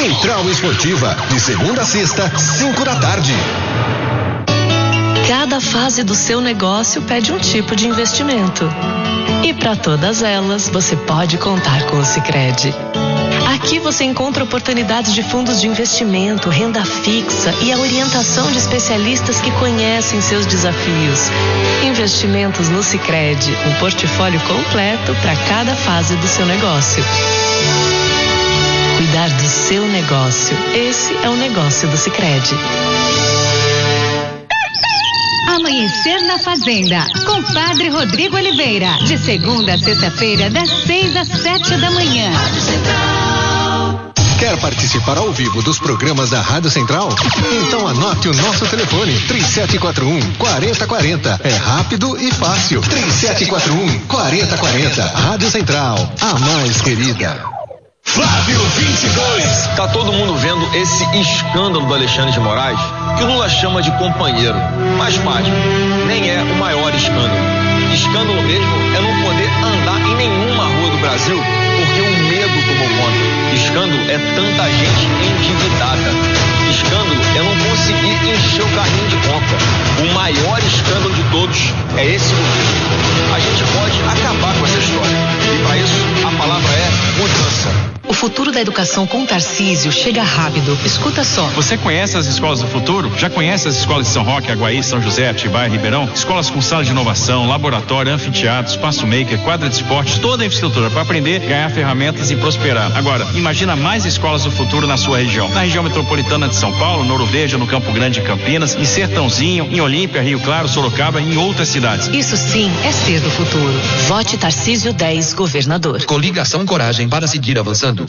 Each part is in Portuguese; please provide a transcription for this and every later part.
Central Esportiva, de segunda a sexta, 5 da tarde. Cada fase do seu negócio pede um tipo de investimento. E para todas elas, você pode contar com o Sicredi. Aqui você encontra oportunidades de fundos de investimento, renda fixa e a orientação de especialistas que conhecem seus desafios. Investimentos no Sicredi, um portfólio completo para cada fase do seu negócio. Cuidar do seu negócio, esse é o negócio do Sicredi. Amanhecer na Fazenda, com Padre Rodrigo Oliveira, de segunda a sexta-feira, das 6 às 7 da manhã. Quer participar ao vivo dos programas da Rádio Central? Então anote o nosso telefone, 3741-4040. É rápido e fácil. 3741-4040. Rádio Central, a mais querida. Flávio 22. Tá todo mundo vendo esse escândalo do Alexandre de Moraes, que o Lula chama de companheiro. Mas, pasme, nem é o maior escândalo. Escândalo mesmo é não poder andar em nenhuma rua do Brasil porque o medo tomou conta. Escândalo é tanta gente endividada. Escândalo é não conseguir encher o carrinho de compra. O maior escândalo de todos é esse governo. A gente pode acabar com essa história. E para isso, a palavra é mudança. O futuro da educação com Tarcísio chega rápido. Escuta só. Você conhece as escolas do futuro? Já conhece as escolas de São Roque, Aguaí, São José, Atibaia, Ribeirão? Escolas com sala de inovação, laboratório, anfiteatro, espaço maker, quadra de esportes, toda a infraestrutura para aprender, ganhar ferramentas e prosperar. Agora, imagina mais escolas do futuro na sua região. Na região metropolitana de São Paulo, no Ouro Verde, no Campo Grande, em Campinas, em Sertãozinho, em Olímpia, Rio Claro, Sorocaba e em outras cidades. Isso sim é ser do futuro. Vote Tarcísio 10, governador. Coligação Coragem para seguir avançando.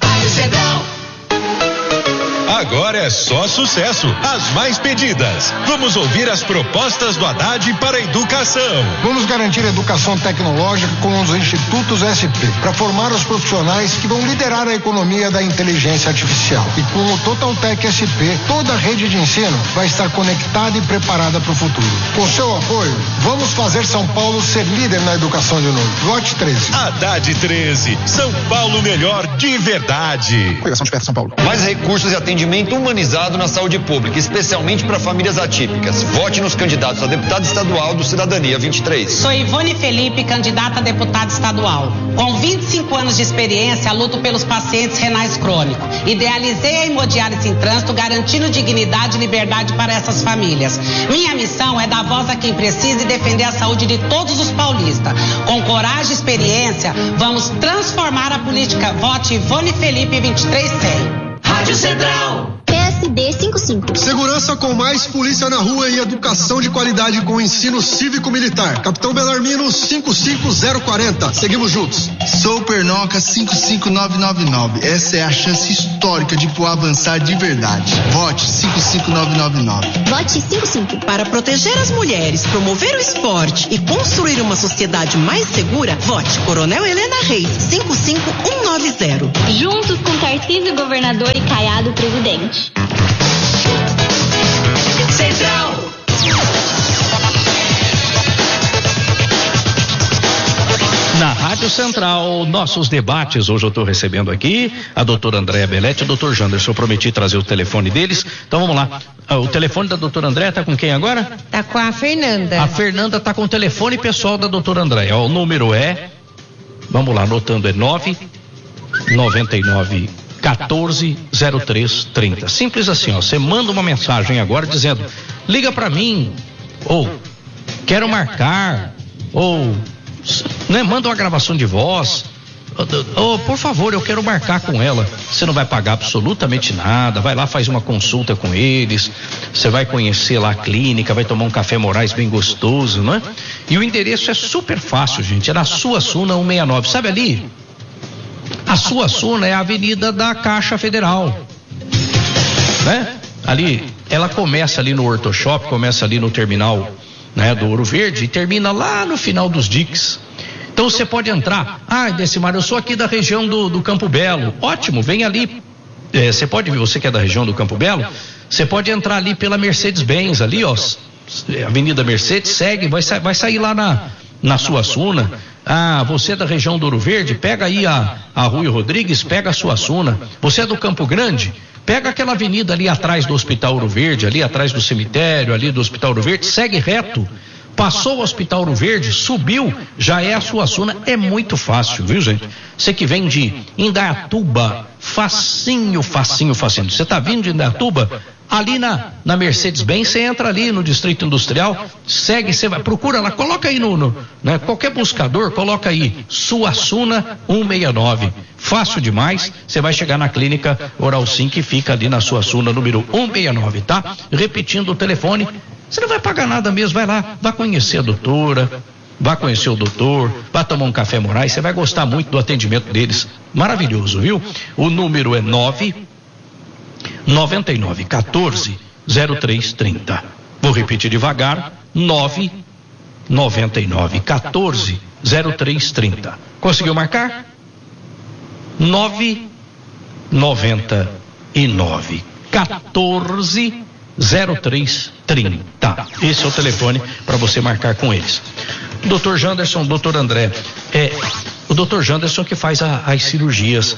Agora é só sucesso. As mais pedidas. Vamos ouvir as propostas do Haddad para a educação. Vamos garantir a educação tecnológica com os institutos SP, para formar os profissionais que vão liderar a economia da inteligência artificial. E com o Totaltec SP, toda a rede de ensino vai estar conectada e preparada para o futuro. Com seu apoio, vamos fazer São Paulo ser líder na educação de novo. Vote 13. Haddad 13. São Paulo melhor de verdade. Coligação Desperta São Paulo. Mais recursos e atendimento humanizado na saúde pública, especialmente para famílias atípicas. Vote nos candidatos a deputado estadual do Cidadania 23. Sou Ivone Felipe, candidata a deputada estadual. Com 25 anos de experiência, luto pelos pacientes renais crônicos. Idealizei a hemodiálise em trânsito, garantindo dignidade e liberdade para essas famílias. Minha missão é dar voz a quem precisa e defender a saúde de todos os paulistas. Com coragem e experiência, vamos transformar a política. Vote Ivone Felipe 2300. Rádio Central. PSD 55. Segurança com mais polícia na rua e educação de qualidade com ensino cívico-militar. Capitão Belarmino 55040. Seguimos juntos. Sou Pernoca 55999. Essa é a chance histórica de avançar de verdade. Vote 55999. Vote 55. Para proteger as mulheres, promover o esporte e construir uma sociedade mais segura, vote Coronel Helena Reis 55190. Juntos com Tarcísio governador e Caiado presidente. Central. Na Rádio Central, nossos debates. Hoje eu estou recebendo aqui a doutora Andréa Belletti e o doutor Janderson. Eu prometi trazer o telefone deles. Então vamos lá. O telefone da doutora Andréa está com quem agora? Está com a Fernanda. A Fernanda está com o telefone pessoal da doutora Andréa. O número é, vamos lá, anotando, é 999 14 03 30. Simples assim, ó. Você manda uma mensagem agora dizendo: liga para mim, ou quero marcar, ou né, manda uma gravação de voz, ou por favor, eu quero marcar com ela. Você não vai pagar absolutamente nada, vai lá, faz uma consulta com eles, você vai conhecer lá a clínica, vai tomar um café Moraes bem gostoso, né? E o endereço é super fácil, gente, é na Suassuna 169, sabe ali? A Suassuna é a avenida da Caixa Federal, né? Ali, ela começa ali no Hortoshop, começa ali no terminal, né, do Ouro Verde e termina lá no final dos diques. Então você pode entrar. Decimar, eu sou aqui da região do Campo Belo. Ótimo, vem ali. Você pode vir, você que é da região do Campo Belo, você pode entrar ali pela Mercedes-Benz, ali, ó, Avenida Mercedes, segue, vai sair lá na Suassuna. você é da região do Ouro Verde, pega aí a Rui Rodrigues, pega a Suassuna. Você é do Campo Grande, pega aquela avenida ali atrás do Hospital Ouro Verde, ali atrás do cemitério, ali do Hospital Ouro Verde, segue reto. Passou o Hospital Ouro Verde, subiu, já é a Suassuna. É muito fácil, viu, gente? Você que vem de Indaiatuba, facinho. Você tá vindo de Indaiatuba? Ali na Mercedes-Benz, você entra ali no Distrito Industrial, segue, você vai, procura lá, coloca aí né, qualquer buscador, coloca aí, Suassuna 169. Fácil demais, você vai chegar na clínica Oral Sim, que fica ali na Suassuna, número 169, tá? Repetindo o telefone, você não vai pagar nada mesmo, vai lá, vai conhecer a doutora, vai conhecer o doutor, vai tomar um café Moraes, você vai gostar muito do atendimento deles, maravilhoso, viu? O número é 99914-0330. Vou repetir devagar, 99914-0330. Conseguiu marcar? 99914-0330. Esse é o telefone para você marcar com eles. Doutor Janderson, doutor André, o doutor Janderson que faz as cirurgias.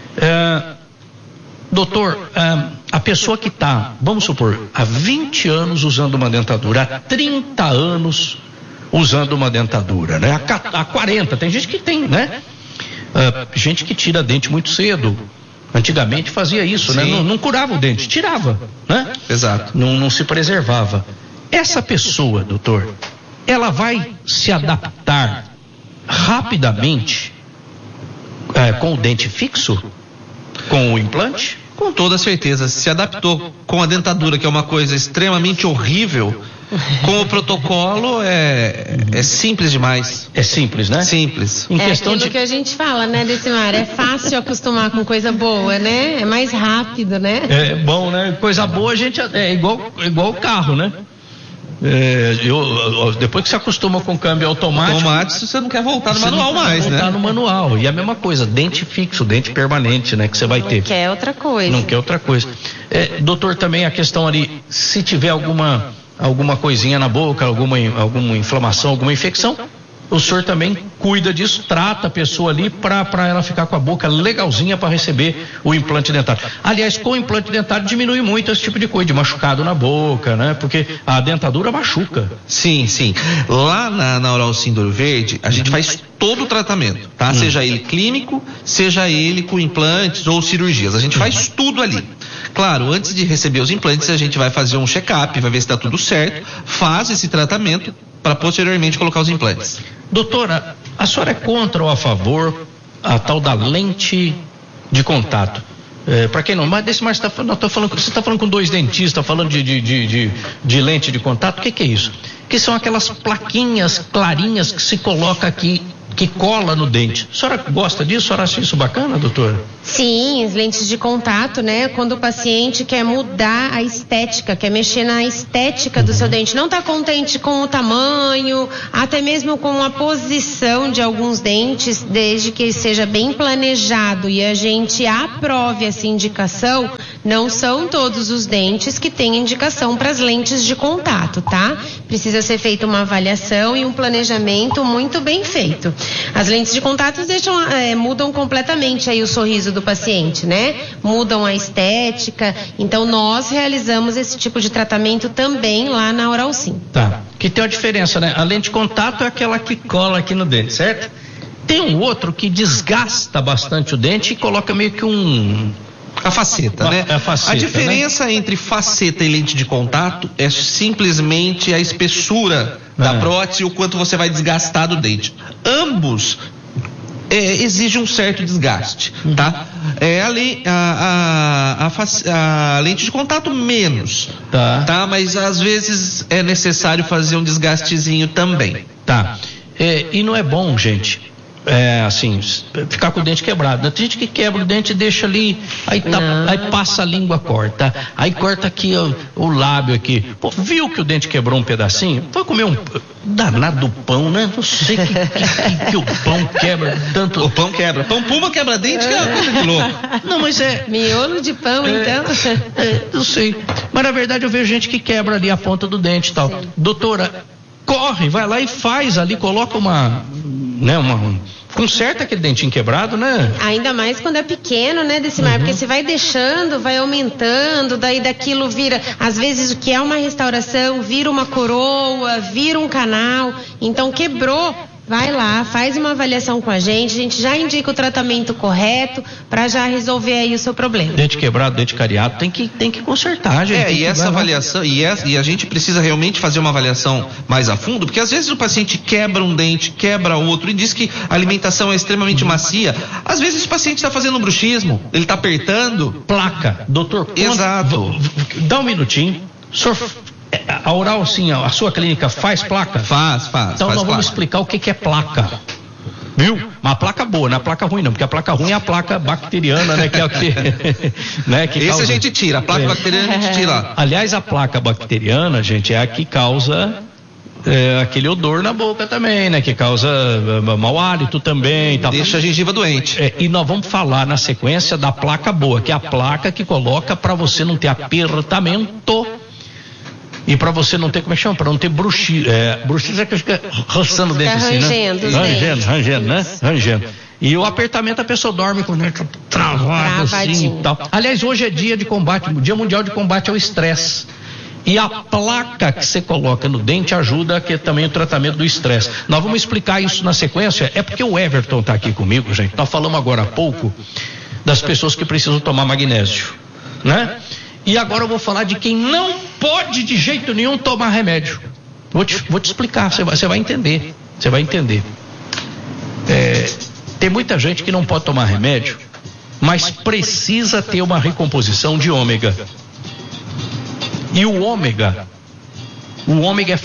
Doutor, a pessoa que está, vamos supor, há 20 anos usando uma dentadura, há 30 anos usando uma dentadura, né? Há 40, tem gente que tem, né? Gente que tira dente muito cedo. Antigamente fazia isso, né? Não curava o dente, tirava, né? Exato. Não se preservava. Essa pessoa, doutor, ela vai se adaptar rapidamente com o dente fixo? Com o implante? Com toda certeza, se adaptou com a dentadura, que é uma coisa extremamente horrível, com o protocolo é simples demais. É simples, né? Simples. Em questão aquilo que a gente fala, né, Decimar? É fácil acostumar com coisa boa, né? É mais rápido, né? É bom, né? Coisa boa a gente é igual o carro, né? Depois que você acostuma com o câmbio automático, você não quer voltar no manual mais, né? Voltar no manual. E a mesma coisa, dente fixo, dente permanente, né? Que você vai ter. Não quer outra coisa. Não quer outra coisa. Doutor, também a questão ali, se tiver alguma coisinha na boca, alguma inflamação, alguma infecção, o senhor também cuida disso, trata a pessoa ali para ela ficar com a boca legalzinha para receber o implante dentário. Aliás, com o implante dentário diminui muito esse tipo de coisa, de machucado na boca, né? Porque a dentadura machuca. Sim. Lá na Oral Sim do Ouro Verde, a gente faz todo o tratamento, tá? Seja ele clínico, seja ele com implantes ou cirurgias. A gente faz tudo ali. Claro, antes de receber os implantes, a gente vai fazer um check-up, vai ver se está tudo certo, faz esse tratamento para posteriormente colocar os implantes. Doutora, a senhora é contra ou a favor a tal da lente de contato? Para quem não, mas você está falando com dois dentistas, falando de lente de contato, o que é isso? Que são aquelas plaquinhas clarinhas que se coloca aqui, que cola no dente. A senhora gosta disso? A senhora acha isso bacana, doutora? Sim, as lentes de contato, né? Quando o paciente quer mudar a estética, quer mexer na estética do seu dente, não está contente com o tamanho, até mesmo com a posição de alguns dentes, desde que ele seja bem planejado e a gente aprove essa indicação, não são todos os dentes que têm indicação para as lentes de contato, tá? Precisa ser feita uma avaliação e um planejamento muito bem feito. As lentes de contato mudam completamente aí o sorriso do paciente, né? Mudam a estética, então nós realizamos esse tipo de tratamento também lá na Oral Sim. Tá, que tem uma diferença, né? A lente de contato é aquela que cola aqui no dente, certo? Tem um outro que desgasta bastante o dente e coloca meio que a faceta, né? A diferença, né, entre faceta e lente de contato é simplesmente a espessura da prótese e o quanto você vai desgastar do dente. Ambos exigem um certo desgaste, tá? A lente de contato menos, tá? Mas às vezes é necessário fazer um desgastezinho também. Tá. E não é bom, gente, assim, ficar com o dente quebrado. Tem gente que quebra o dente e deixa ali, aí passa a língua, corta, aí corta aqui o lábio aqui. Pô, viu que o dente quebrou um pedacinho? Foi comer um danado pão, né? Não sei que o pão quebra tanto. O pão quebra. Pão puma quebra dente, que é uma coisa de louco. Não, mas miolo de pão, então? Não sei. Mas na verdade eu vejo gente que quebra ali a ponta do dente e tal. Sim. Doutora, corre, vai lá e faz ali, coloca né? Conserta aquele dentinho quebrado, né? Ainda mais quando é pequeno, né, Decimar? Porque você vai deixando, vai aumentando, daí daquilo vira, às vezes o que é uma restauração, vira uma coroa, vira um canal. Então quebrou, vai lá, faz uma avaliação com a gente já indica o tratamento correto para já resolver aí o seu problema. Dente quebrado, dente cariado, tem que consertar, gente. E essa avaliação, e a gente precisa realmente fazer uma avaliação mais a fundo, porque às vezes o paciente quebra um dente, quebra outro e diz que a alimentação é extremamente macia. Às vezes o paciente está fazendo um bruxismo, ele está apertando. Placa, doutor. Exato. Dá um minutinho. A Oral, sim, a sua clínica faz placa? Faz. Então nós vamos explicar o que é placa. Viu? Uma placa boa, não é placa ruim não, porque a placa ruim é a placa bacteriana, né? Que é o que, né, que esse causa... a gente tira, a placa bacteriana a gente tira. Aliás, a placa bacteriana, gente, é a que causa aquele odor na boca também, né? Que causa mau hálito também. Tal. Deixa a gengiva doente. E nós vamos falar na sequência da placa boa, que é a placa que coloca para você não ter apertamento. E para você não ter, como é que chama? Para não ter bruxismo. Bruxismo é que fica roçando o dente assim, né? Rangendo, né? Rangendo. E o apertamento, a pessoa dorme com o dente travado assim e tal. Aliás, hoje é dia Dia Mundial de Combate ao Estresse. E a placa que você coloca no dente ajuda que também o tratamento do estresse. Nós vamos explicar isso na sequência. É porque o Everton está aqui comigo, gente. Nós falamos agora há pouco das pessoas que precisam tomar magnésio, né? E agora eu vou falar de quem não pode de jeito nenhum tomar remédio. Vou te explicar, você vai entender. Você vai entender. Tem muita gente que não pode tomar remédio, mas precisa ter uma recomposição de ômega. E o ômega é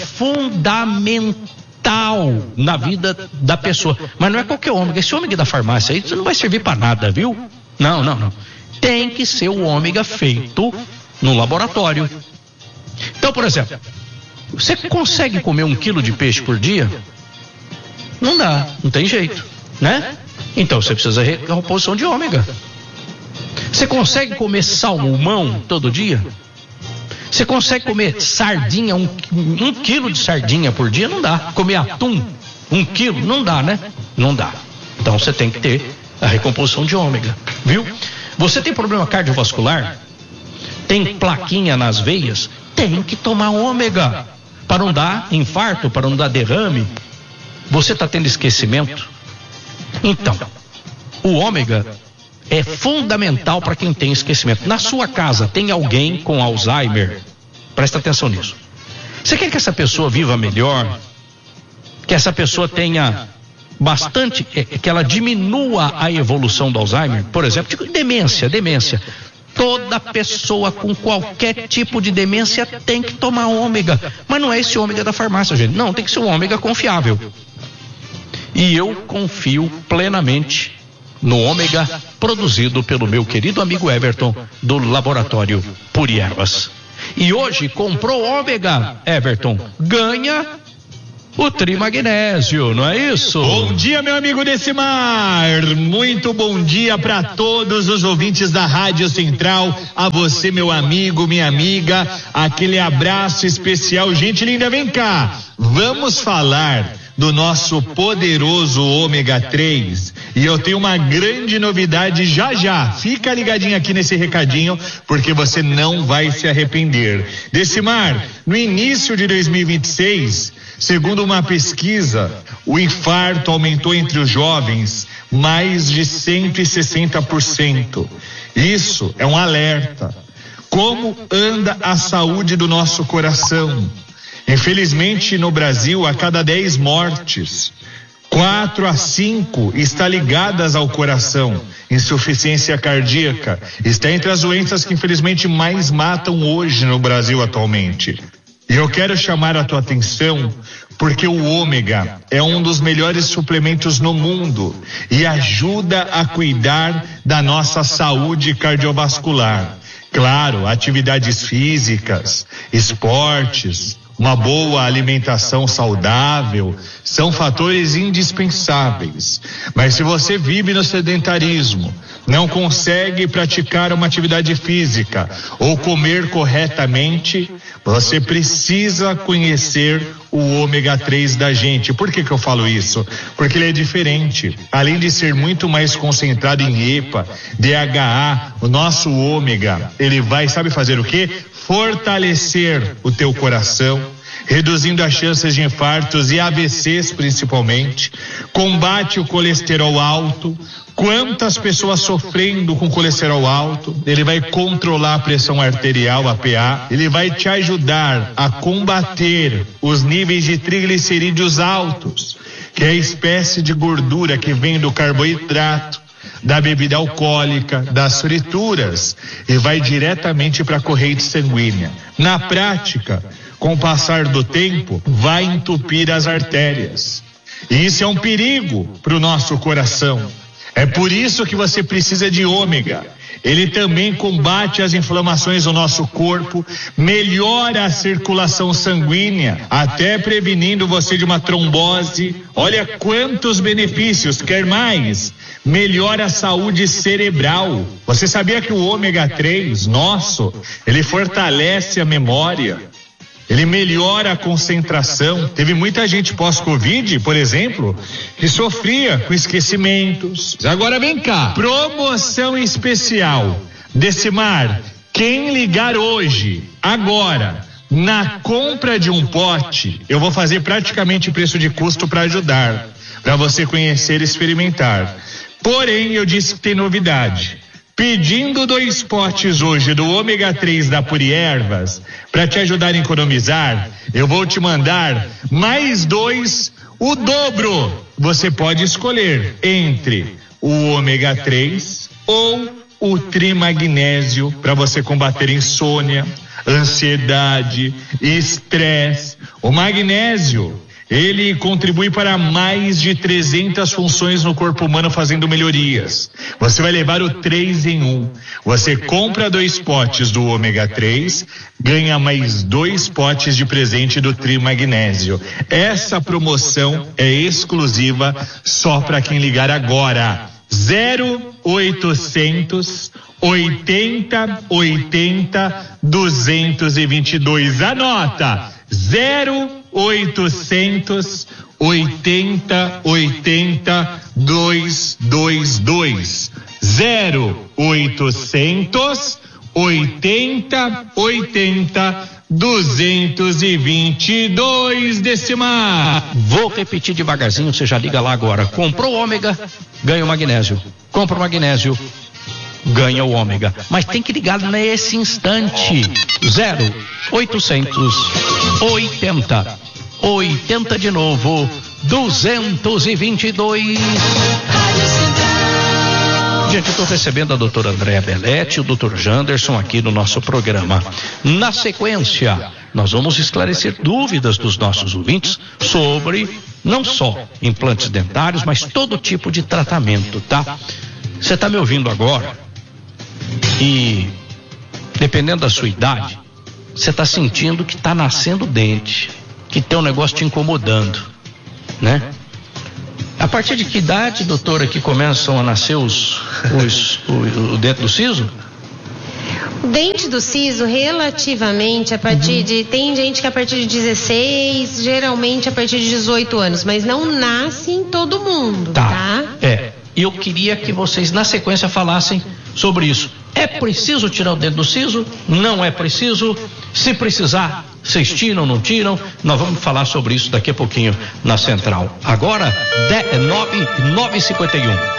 fundamental na vida da pessoa. Mas não é qualquer ômega. Esse ômega da farmácia aí, você não vai servir para nada, viu? Não. Tem que ser o ômega feito no laboratório. Então, por exemplo, você consegue comer 1 quilo de peixe por dia? Não dá, não tem jeito, né? Então você precisa de recomposição de ômega. Você consegue comer salmão todo dia? Você consegue comer sardinha, 1 quilo de sardinha por dia? Não dá. Comer atum, 1 quilo? Não dá, né? Não dá. Então você tem que ter a recomposição de ômega, viu? Você tem problema cardiovascular? Tem plaquinha nas veias? Tem que tomar ômega para não dar infarto, para não dar derrame. Você está tendo esquecimento? Então, o ômega é fundamental para quem tem esquecimento. Na sua casa tem alguém com Alzheimer? Presta atenção nisso. Você quer que essa pessoa viva melhor? Que essa pessoa tenha bastante, que ela diminua a evolução do Alzheimer, por exemplo, demência. Toda pessoa com qualquer tipo de demência tem que tomar ômega, mas não é esse ômega da farmácia, gente. Não, tem que ser um ômega confiável. E eu confio plenamente no ômega produzido pelo meu querido amigo Everton do Laboratório Puri Ervas. E hoje comprou ômega, Everton, ganha o Trimagnésio, não é isso? Bom dia, meu amigo Decimar. Muito bom dia para todos os ouvintes da Rádio Central. A você, meu amigo, minha amiga. Aquele abraço especial. Gente linda, vem cá. Vamos falar do nosso poderoso ômega 3. E eu tenho uma grande novidade já. Fica ligadinho aqui nesse recadinho, porque você não vai se arrepender. Decimar, no início de 2026, segundo uma pesquisa, o infarto aumentou entre os jovens mais de 160%. Isso é um alerta. Como anda a saúde do nosso coração? Infelizmente, no Brasil, a cada 10 mortes, 4 a 5 está ligadas ao coração. Insuficiência cardíaca está entre as doenças que infelizmente mais matam hoje no Brasil atualmente. E eu quero chamar a tua atenção porque o ômega é um dos melhores suplementos no mundo e ajuda a cuidar da nossa saúde cardiovascular. Claro, atividades físicas, esportes, uma boa alimentação saudável são fatores indispensáveis. Mas se você vive no sedentarismo, não consegue praticar uma atividade física ou comer corretamente, você precisa conhecer o ômega 3 da gente. Por que eu falo isso? Porque ele é diferente. Além de ser muito mais concentrado em EPA, DHA, o nosso ômega, ele vai, sabe fazer o quê? Fortalecer o teu coração, reduzindo as chances de infartos e AVCs principalmente, combate o colesterol alto. Quantas pessoas sofrendo com colesterol alto? Ele vai controlar a pressão arterial, a PA. Ele vai te ajudar a combater os níveis de triglicerídeos altos, que é a espécie de gordura que vem do carboidrato, da bebida alcoólica, das frituras, e vai diretamente para a corrente sanguínea. Na prática, com o passar do tempo, vai entupir as artérias. E isso é um perigo para o nosso coração. É por isso que você precisa de ômega. Ele também combate as inflamações do nosso corpo, melhora a circulação sanguínea, até prevenindo você de uma trombose. Olha quantos benefícios, quer mais? Melhora a saúde cerebral. Você sabia que o ômega 3 nosso, ele fortalece a memória? Ele melhora a concentração. Teve muita gente pós-Covid, por exemplo, que sofria com esquecimentos. Agora vem cá, promoção especial. Decimar, quem ligar hoje, agora, na compra de um pote, eu vou fazer praticamente preço de custo para ajudar, para você conhecer e experimentar. Porém, eu disse que tem novidade. Pedindo 2 potes hoje do ômega 3 da Puri Ervas, para te ajudar a economizar, eu vou te mandar mais 2, o dobro. Você pode escolher entre o ômega 3 ou o trimagnésio, para você combater insônia, ansiedade, estresse. O magnésio, ele contribui para mais de 300 funções no corpo humano, fazendo melhorias. Você vai levar o 3 em 1. Você compra 2 potes do ômega 3, ganha mais 2 potes de presente do trimagnésio. Essa promoção é exclusiva só para quem ligar agora. 0800 80 80 222. Anota. 0800 80 80 222. 0800 80 80 222. Decimar. Vou repetir devagarzinho, você já liga lá agora. Comprou o ômega, ganha o magnésio. Compra o magnésio, ganha o ômega. Mas tem que ligar nesse instante. 0800 80 80 de novo 222. Gente, eu estou recebendo a doutora Andréa Belletti e o doutor Janderson aqui no nosso programa. Na sequência, nós vamos esclarecer dúvidas dos nossos ouvintes sobre não só implantes dentários, mas todo tipo de tratamento, tá? Você está me ouvindo agora e, dependendo da sua idade, você está sentindo que está nascendo dente, que tem um negócio te incomodando, né? A partir de que idade, doutora, que começam a nascer o dente do siso? O dente do siso, relativamente, a partir de... Tem gente que a partir de 16, geralmente a partir de 18 anos, mas não nasce em todo mundo, tá? E eu queria que vocês, na sequência, falassem sobre isso. É preciso tirar o dente do siso? Não é preciso? Se precisar, vocês tiram ou não tiram? Nós vamos falar sobre isso daqui a pouquinho na Central. Agora, 9h51.